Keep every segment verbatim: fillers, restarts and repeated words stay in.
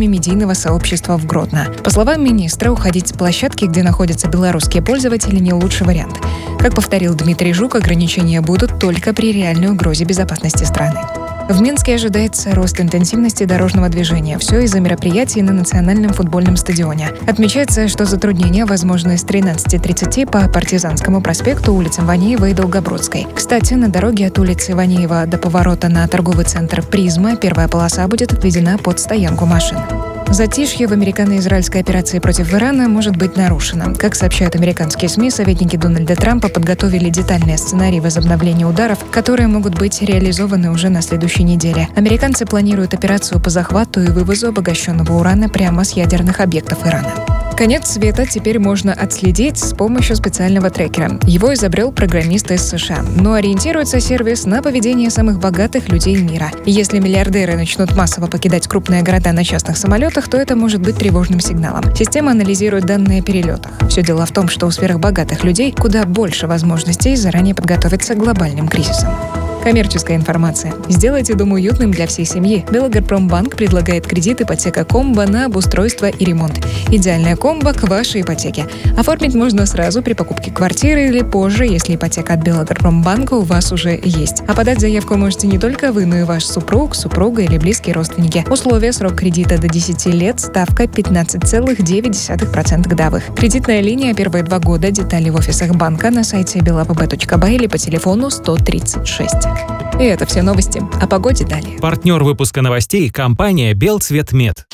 интересами медийного сообщества в Гродно. По словам министра, уходить с площадки, где находятся белорусские пользователи, не лучший вариант. Как повторил Дмитрий Жук, ограничения будут только при реальной угрозе безопасности страны. В Минске ожидается рост интенсивности дорожного движения. Все из-за мероприятий на национальном футбольном стадионе. Отмечается, что затруднения возможны с тринадцати тридцати по Партизанскому проспекту, улицам Ванеева и Долгобродской. Кстати, на дороге от улицы Ванеева до поворота на торговый центр «Призма» первая полоса будет отведена под стоянку машин. Затишье в американо-израильской операции против Ирана может быть нарушено. Как сообщают американские СМИ, советники Дональда Трампа подготовили детальные сценарии возобновления ударов, которые могут быть реализованы уже на следующей неделе. Американцы планируют операцию по захвату и вывозу обогащенного урана прямо с ядерных объектов Ирана. Конец света теперь можно отследить с помощью специального трекера. Его изобрел программист из США. Но ориентируется сервис на поведение самых богатых людей мира. Если миллиардеры начнут массово покидать крупные города на частных самолетах, то это может быть тревожным сигналом. Система анализирует данные о перелетах. Все дело в том, что у сверхбогатых людей куда больше возможностей заранее подготовиться к глобальным кризисам. Коммерческая информация. Сделайте дом уютным для всей семьи. Белагропромбанк предлагает кредит ипотека-комбо на обустройство и ремонт. Идеальная комбо к вашей ипотеке. Оформить можно сразу при покупке квартиры или позже, если ипотека от Белагропромбанка у вас уже есть. А подать заявку можете не только вы, но и ваш супруг, супруга или близкие родственники. Условия: срок кредита до десяти лет, ставка пятнадцать целых девять десятых процента годовых. Кредитная линия первые два года. Детали в офисах банка на сайте белапб точка бай или по телефону сто тридцать шесть. И это все новости. О погоде далее. Партнер выпуска новостей — компания «Белцветмет».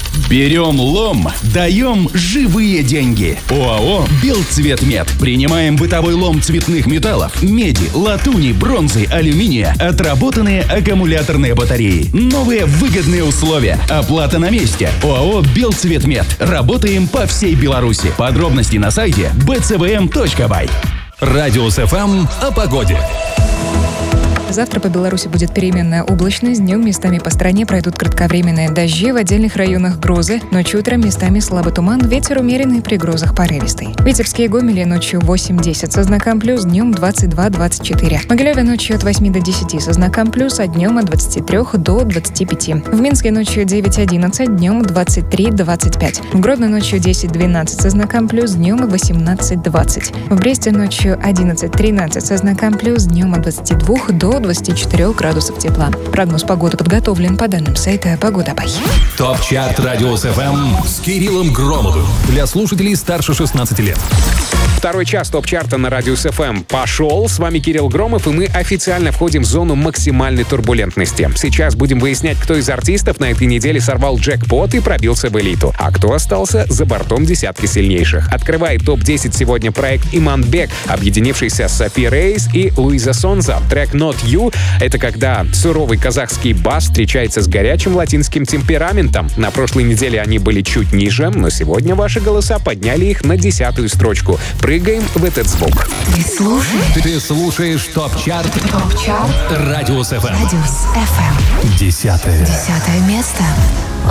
Берем лом, даем живые деньги. ОАО «Белцветмет». Принимаем бытовой лом цветных металлов, меди, латуни, бронзы, алюминия, отработанные аккумуляторные батареи. Новые выгодные условия. Оплата на месте. ОАО «Белцветмет». Работаем по всей Беларуси. Подробности на сайте бэ цэ вэ эм точка бай. Радиус эф эм о погоде. Завтра по Беларуси будет переменная облачность. Днем местами по стране пройдут кратковременные дожди, в отдельных районах грозы. Ночью утром местами слабый туман, ветер умеренный, при грозах порывистый. В Витебске и Гомеле ночью восемь-десять со знаком плюс, днем двадцать два двадцать четыре. В Могилеве ночью от восьми до десяти со знаком плюс, а днем от двадцати трёх до двадцати пяти. В Минске ночью девять-одиннадцать, днем двадцать три двадцать пять. В Гродно ночью десять-двенадцать со знаком плюс, днем восемнадцать-двадцать. В Бресте ночью одиннадцать-тринадцать со знаком плюс, днем от двадцати двух до двадцати четырёх градусов тепла. Прогноз погоды подготовлен по данным сайта Погода.бай. Топ-чарт Радиус эф эм с Кириллом Громовым для слушателей старше шестнадцати лет. Второй час топ-чарта на Радиус эф эм пошел. С вами Кирилл Громов, и мы официально входим в зону максимальной турбулентности. Сейчас будем выяснять, кто из артистов на этой неделе сорвал джекпот и пробился в элиту, а кто остался за бортом десятки сильнейших. Открывает топ десять сегодня проект Иманбек, объединившийся с Софи Рейс и Луиза Сонза. Трек Not You — это когда суровый казахский бас встречается с горячим латинским темпераментом. На прошлой неделе они были чуть ниже, но сегодня ваши голоса подняли их на десятую строчку. Прыгаем в этот звук. Ты слушаешь? Ты слушаешь топ-чарт. Топ-чарт. Радиус эф эм. Радиус эф эм. Десятое. Десятое место.